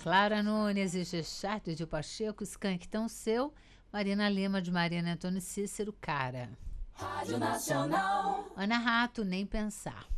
Clara Nunes e Gexato de Pacheco, Skank Tão Seu, Marina Lima de Marina Antônio Cícero, Cara. Rádio Nacional. Ana Rato, Nem Pensar.